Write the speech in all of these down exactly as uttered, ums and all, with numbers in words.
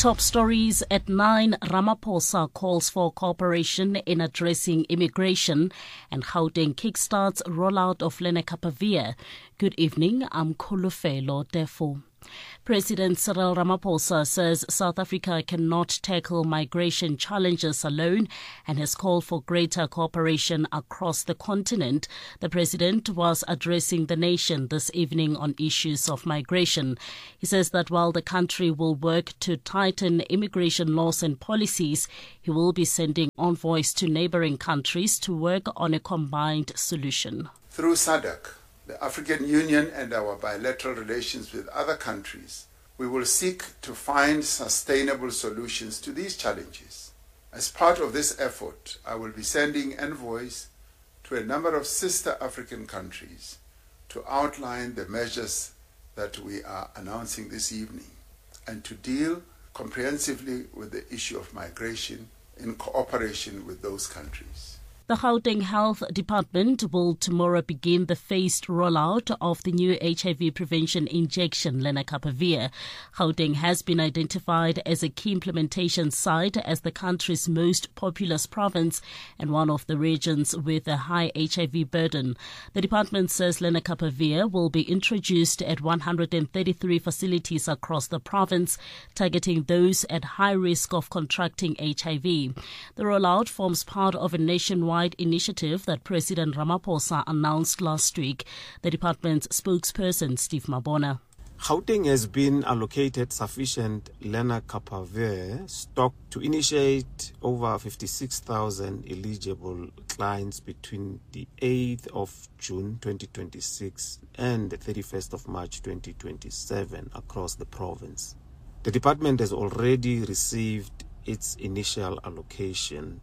Top stories at nine. Ramaphosa calls for cooperation in addressing immigration, and Gauteng kickstarts rollout of Lenacapavir. Good evening, I'm Khulufelo Defo. President Cyril Ramaphosa says South Africa cannot tackle migration challenges alone and has called for greater cooperation across the continent. The president was addressing the nation this evening on issues of migration. He says that while the country will work to tighten immigration laws and policies, he will be sending envoys to neighboring countries to work on a combined solution. Through S A D C, the African Union, and our bilateral relations with other countries, we will seek to find sustainable solutions to these challenges. As part of this effort, I will be sending envoys to a number of sister African countries to outline the measures that we are announcing this evening and to deal comprehensively with the issue of migration in cooperation with those countries. The Gauteng Health Department will tomorrow begin the phased rollout of the new H I V prevention injection, Lenacapavir. Gauteng has been identified as a key implementation site as the country's most populous province and one of the regions with a high H I V burden. The department says Lenacapavir will be introduced at one hundred thirty-three facilities across the province, targeting those at high risk of contracting H I V. The rollout forms part of a nationwide initiative that President Ramaphosa announced last week. The department's spokesperson, Steve Mabona. Gauteng has been allocated sufficient Lenacapavir stock to initiate over fifty-six thousand eligible clients between the eighth of June twenty twenty-six and the thirty-first of March twenty twenty-seven across the province. The department has already received its initial allocation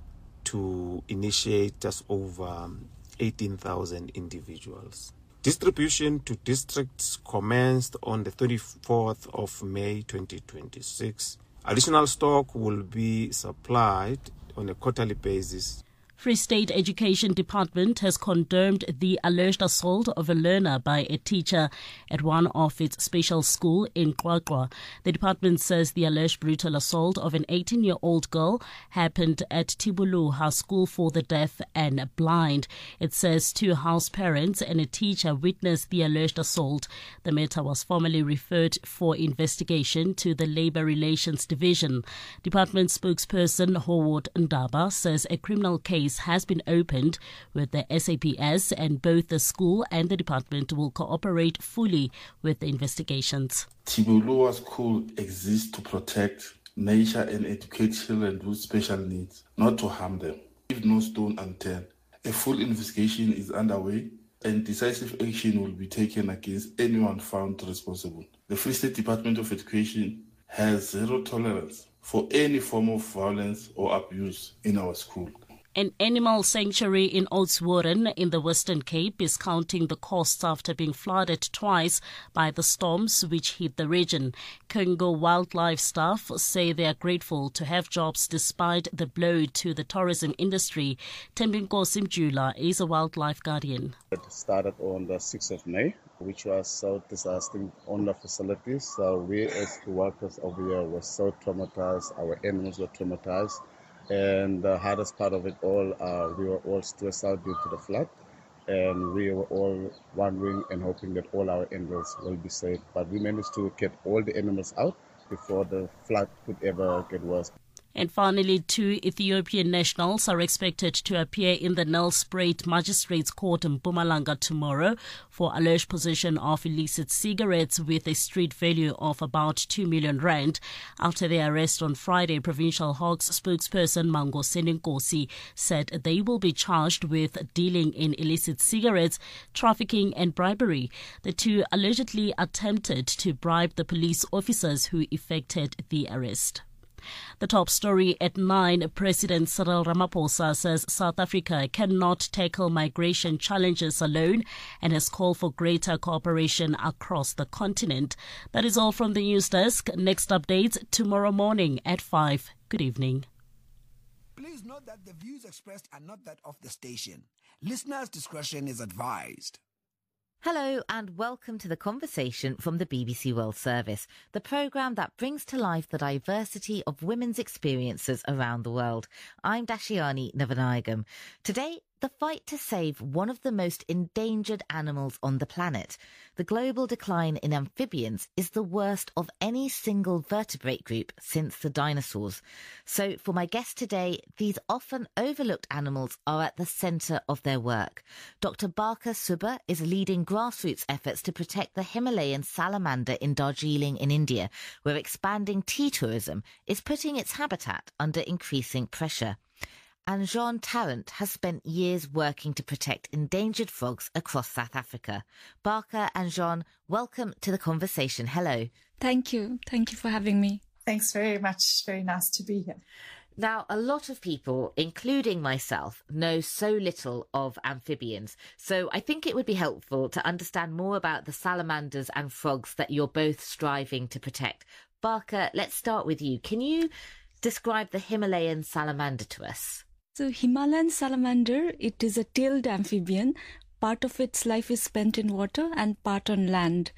to initiate just over eighteen thousand individuals. Distribution to districts commenced on the thirty-fourth of May twenty twenty-six. Additional stock will be supplied on a quarterly basis. Free State Education Department has condemned the alleged assault of a learner by a teacher at one of its special schools in QwaQwa. The department says the alleged brutal assault of an eighteen-year-old girl happened at Tibuluha School for the Deaf and Blind. It says two house parents and a teacher witnessed the alleged assault. The matter was formally referred for investigation to the Labour Relations Division. Department spokesperson Howard Ndaba says a criminal case has been opened with the S A P S, and both the school and the department will cooperate fully with the investigations. Tibuluha School exists to protect nature and educate children with special needs, not to harm them. Leave no stone unturned. A full investigation is underway and decisive action will be taken against anyone found responsible. The Free State Department of Education has zero tolerance for any form of violence or abuse in our school. An animal sanctuary in Oudtshoorn in the Western Cape is counting the costs after being flooded twice by the storms which hit the region. Congo wildlife staff say they are grateful to have jobs despite the blow to the tourism industry. Tembinkosi Mjula is a wildlife guardian. It started on the sixth of May, which was so disastrous on the facilities. So we as the workers over here were so traumatized, our animals were traumatized. And the hardest part of it all, uh, we were all stressed out due to the flood. And we were all wondering and hoping that all our animals will be safe. But we managed to get all the animals out before the flood could ever get worse. And finally, two Ethiopian nationals are expected to appear in the Nelspruit Magistrates Court in Mpumalanga tomorrow for alleged possession of illicit cigarettes with a street value of about two million rand. After their arrest on Friday, Provincial Hawks spokesperson Mangosini Nkosi said they will be charged with dealing in illicit cigarettes, trafficking and bribery. The two allegedly attempted to bribe the police officers who effected the arrest. The top story at nine. President Cyril Ramaphosa says South Africa cannot tackle migration challenges alone and has called for greater cooperation across the continent. That is all from the news desk. Next updates tomorrow morning at five. Good evening. Please note that the views expressed are not that of the station. Listeners' discretion is advised. Hello and welcome to The Conversation from the B B C World Service, the programme that brings to life the diversity of women's experiences around the world. I'm Dashiani Navanayagam. Today, the fight to save one of the most endangered animals on the planet. The global decline in amphibians is the worst of any single vertebrate group since the dinosaurs. So for my guest today, these often overlooked animals are at the centre of their work. Doctor Barkha Subba is leading grassroots efforts to protect the Himalayan salamander in Darjeeling in India, where expanding tea tourism is putting its habitat under increasing pressure. And Jean Tarrant has spent years working to protect endangered frogs across South Africa. Barkha and Jean, welcome to The Conversation. Hello. Thank you. Thank you for having me. Thanks very much. Very nice to be here. Now, a lot of people, including myself, know so little of amphibians. So I think it would be helpful to understand more about the salamanders and frogs that you're both striving to protect. Barkha, let's start with you. Can you describe the Himalayan salamander to us? So Himalayan salamander, it is a tailed amphibian. Part of its life is spent in water and part on land.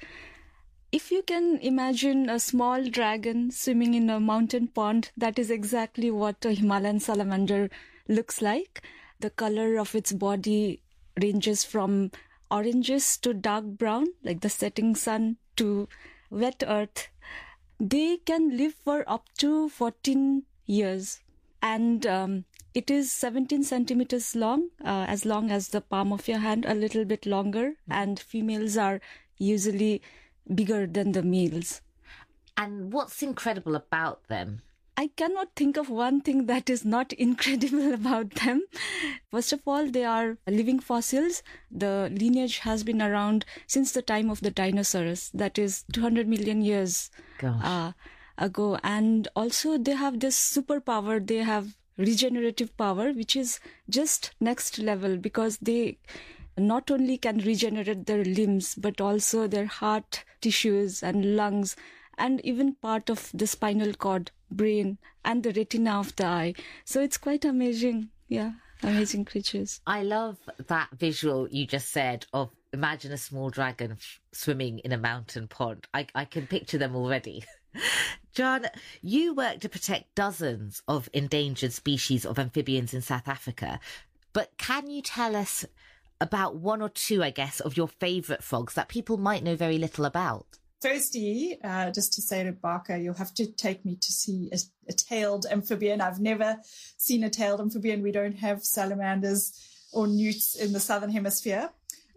If you can imagine a small dragon swimming in a mountain pond, that is exactly what a Himalayan salamander looks like. The color of its body ranges from oranges to dark brown, like the setting sun, to wet earth. They can live for up to fourteen years. And um, it is seventeen centimeters long, uh, as long as the palm of your hand, a little bit longer. And females are usually bigger than the males. And what's incredible about them? I cannot think of one thing that is not incredible about them. First of all, they are living fossils. The lineage has been around since the time of the dinosaurs, that is two hundred million years uh, ago. And also they have this superpower. They have regenerative power, which is just next level, because they not only can regenerate their limbs, but also their heart tissues and lungs, and even part of the spinal cord, brain, and the retina of the eye. So it's quite amazing. Yeah, amazing creatures. I love that visual you just said of imagine a small dragon f- swimming in a mountain pond. I, I can picture them already. John, you work to protect dozens of endangered species of amphibians in South Africa, but can you tell us about one or two, I guess, of your favourite frogs that people might know very little about? Firstly, uh, just to say to Barkha, you'll have to take me to see a, a tailed amphibian. I've never seen a tailed amphibian. We don't have salamanders or newts in the southern hemisphere.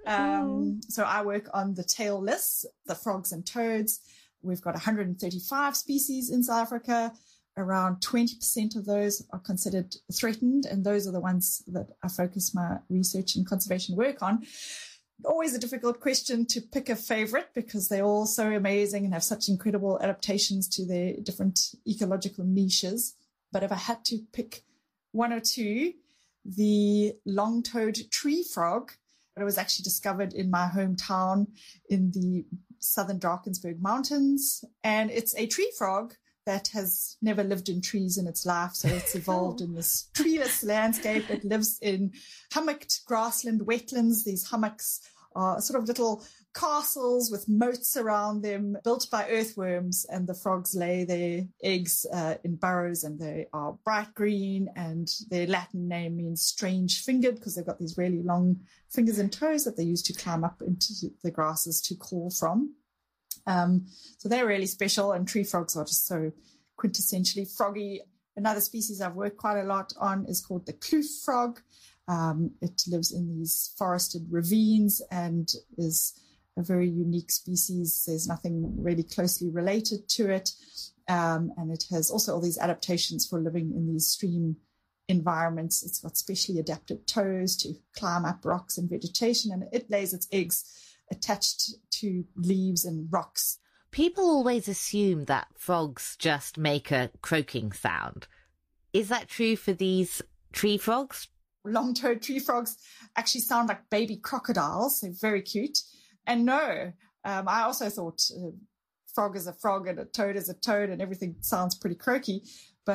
Um, so I work on the tailless, the frogs and toads. We've got one hundred thirty-five species in South Africa. Around twenty percent of those are considered threatened, and those are the ones that I focus my research and conservation work on. Always a difficult question to pick a favorite because they're all so amazing and have such incredible adaptations to their different ecological niches. But if I had to pick one or two, the long-toed tree frog, it was actually discovered in my hometown in the southern Drakensberg Mountains, and it's a tree frog that has never lived in trees in its life. So it's evolved in this treeless landscape. It lives in hummocked grassland wetlands. These hummocks are sort of little castles with moats around them built by earthworms, and the frogs lay their eggs uh, in burrows, and they are bright green, and their Latin name means strange fingered because they've got these really long fingers and toes that they use to climb up into the grasses to call from. Um, so they're really special, and tree frogs are just so quintessentially froggy. Another species I've worked quite a lot on is called the kloof frog. Um, it lives in these forested ravines and is a very unique species. There's nothing really closely related to it. Um, and it has also all these adaptations for living in these stream environments. It's got specially adapted toes to climb up rocks and vegetation, and it lays its eggs attached to leaves and rocks. People always assume that frogs just make a croaking sound. Is that true for these tree frogs? Long-toed tree frogs actually sound like baby crocodiles. They're very cute. And no, um, I also thought uh, frog is a frog and a toad is a toad and everything sounds pretty croaky. But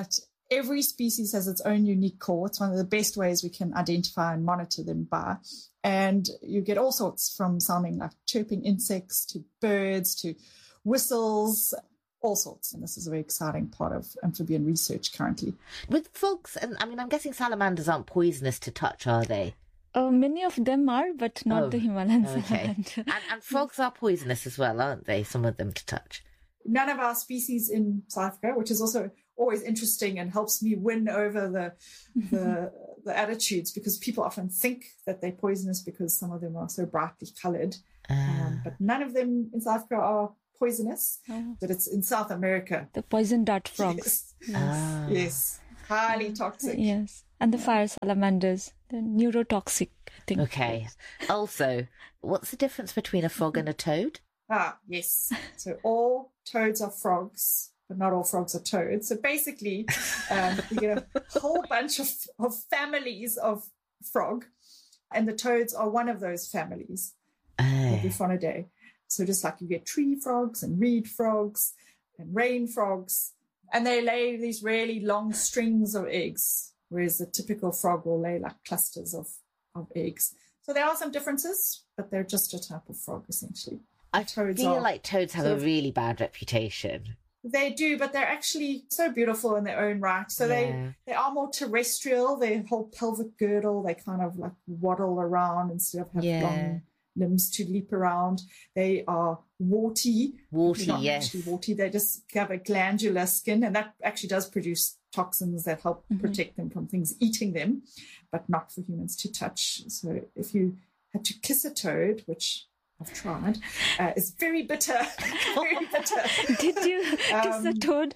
every species has its own unique call. It's one of the best ways we can identify and monitor them by. And you get all sorts, from sounding like chirping insects to birds to whistles, all sorts. And this is a very exciting part of amphibian research currently. With frogs, and I mean, I'm guessing salamanders aren't poisonous to touch, are they? Uh, many of them are, but not Oh, the Himalayan okay. salamander. And, and frogs are poisonous as well, aren't they? Some of them to touch. None of our species in South Africa, which is also always interesting and helps me win over the, the the attitudes, because people often think that they're poisonous because some of them are so brightly coloured. Uh, Um, but none of them in South Africa are poisonous, Oh. but it's in South America. The poison dart frogs. Yes, ah. yes. Highly toxic. Yes. And the fire salamanders, the neurotoxic, I think. Okay. Also, what's the difference between a frog and a toad? Ah, yes. So all toads are frogs, but not all frogs are toads. So basically, um, you get a whole bunch of, of families of frog, and the toads are one of those families, Oh. the Bufonidae. So just like you get tree frogs and reed frogs and rain frogs, and they lay these really long strings of eggs, whereas the typical frog will lay like clusters of, of eggs. So there are some differences, but they're just a type of frog, essentially. I Toads feel are like toads have sort a of- really bad reputation. They do, but they're actually so beautiful in their own right. So Yeah. they, they are more terrestrial. Their whole pelvic girdle, they kind of like waddle around instead of have Yeah. long limbs to leap around. They are warty. Warty, Not yes. actually warty. They just have a glandular skin, and that actually does produce toxins that help Mhm. protect them from things eating them, but not for humans to touch. So if you had to kiss a toad, which I've tried, uh, it's very bitter, very bitter. Did you kiss Um, a toad?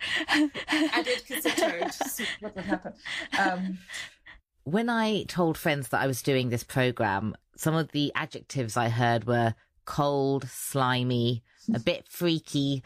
I did kiss a toad. See what would happen. Um, When I told friends that I was doing this program, some of the adjectives I heard were cold, slimy, a bit freaky.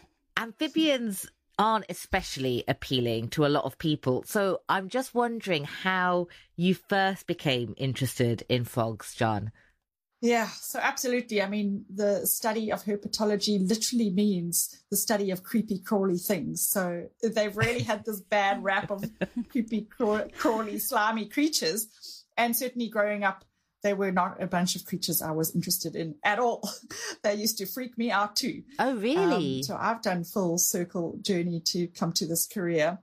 Amphibians aren't especially appealing to a lot of people. So I'm just wondering how you first became interested in frogs, John. yeah, so absolutely. I mean, the study of herpetology literally means the study of creepy, crawly things. So they've really had this bad rap of creepy, craw- crawly, slimy creatures. And certainly growing up, they were not a bunch of creatures I was interested in at all. They used to freak me out too. Oh, really? Um, so I've done full circle journey to come to this career.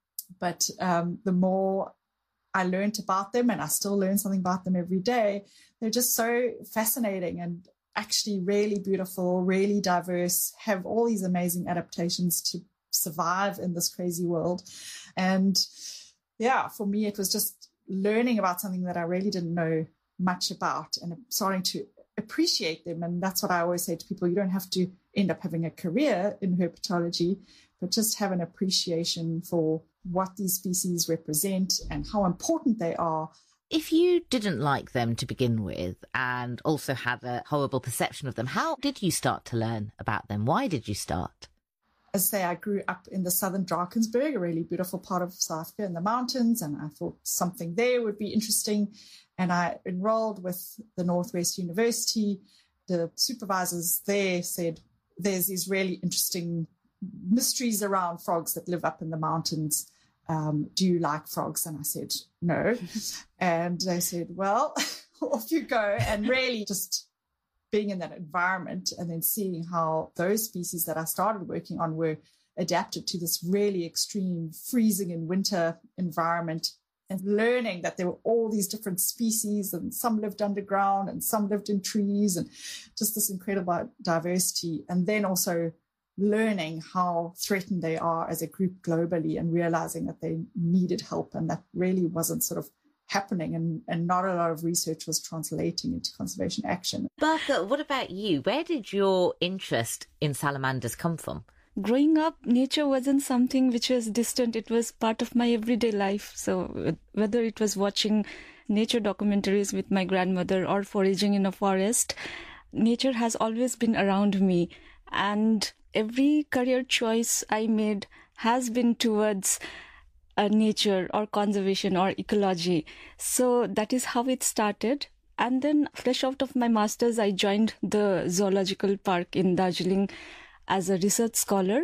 But um, the more I learned about them, and I still learn something about them every day, they're just so fascinating and actually really beautiful, really diverse, have all these amazing adaptations to survive in this crazy world. And yeah, for me, it was just learning about something that I really didn't know much about and starting to appreciate them. And that's what I always say to people: you don't have to end up having a career in herpetology, but just have an appreciation for what these species represent and how important they are. If you didn't like them to begin with and also had a horrible perception of them, how did you start to learn about them? Why did you start? As I say, I grew up in the southern Drakensberg, a really beautiful part of South Africa in the mountains, and I thought something there would be interesting. And I enrolled with the Northwest University. The supervisors there said, there's these really interesting mysteries around frogs that live up in the mountains. Um, do you like frogs? And I said, no. And they said, well, off you go. And really just being in that environment and then seeing how those species that I started working on were adapted to this really extreme freezing in winter environment, and learning that there were all these different species, and some lived underground and some lived in trees, and just this incredible diversity. And then also learning how threatened they are as a group globally, and realizing that they needed help, and that really wasn't sort of happening, and, and not a lot of research was translating into conservation action. Bertha, what about you? Where did your interest in salamanders come from? Growing up, nature wasn't something which was distant. It was part of my everyday life. So whether it was watching nature documentaries with my grandmother or foraging in a forest, nature has always been around me. And every career choice I made has been towards uh, nature or conservation or ecology. So that is how it started. And then fresh out of my master's, I joined the zoological park in Darjeeling as a research scholar,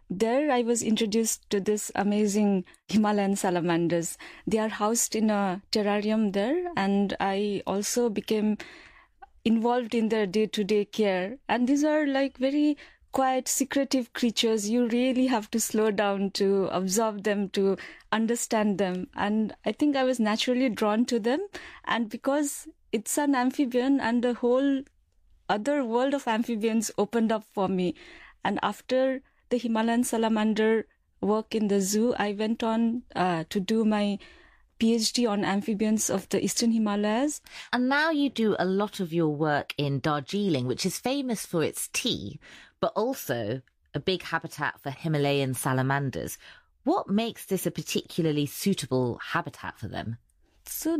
there I was introduced to this amazing Himalayan salamanders. They are housed in a terrarium there, and I also became involved in their day-to-day care. And these are like very quiet, secretive creatures. You really have to slow down to observe them, to understand them. And I think I was naturally drawn to them. And because it's an amphibian, and the whole other world of amphibians opened up for me. And after the Himalayan salamander work in the zoo, I went on uh, to do my PhD on amphibians of the Eastern Himalayas. And now you do a lot of your work in Darjeeling, which is famous for its tea, but also a big habitat for Himalayan salamanders. What makes this a particularly suitable habitat for them? So